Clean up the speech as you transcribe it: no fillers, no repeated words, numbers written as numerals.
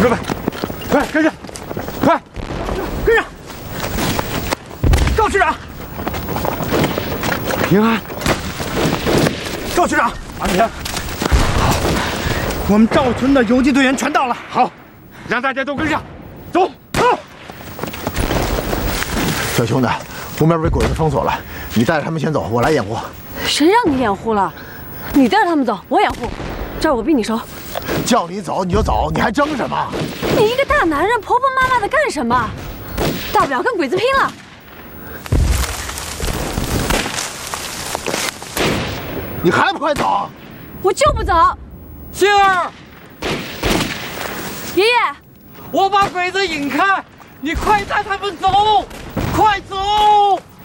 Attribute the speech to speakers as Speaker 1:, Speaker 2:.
Speaker 1: 准备，快跟上，快跟上！赵区长，平安。赵区长，安平。好，我们赵村的游击队员全到了。好，让大家都跟上，走。走。
Speaker 2: 小兄弟，湖面被鬼子封锁了，你带着他们先走，我来掩护。
Speaker 3: 谁让你掩护了？你带着他们走，我掩护。这儿我比你熟。
Speaker 2: 叫你走你就走，你还争什么？
Speaker 3: 你一个大男人婆婆妈妈的干什么？大不了跟鬼子拼了。
Speaker 2: 你还不快走！
Speaker 3: 我就不走。
Speaker 1: 星儿，
Speaker 3: 爷爷，
Speaker 1: 我把鬼子引开，你快带他们走，快走！